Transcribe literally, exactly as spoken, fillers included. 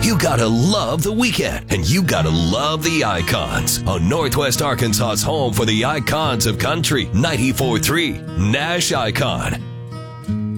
You gotta love the weekend, and you gotta love the Icons on Northwest Arkansas's home for the icons of country. ninety-four point three Nash Icon.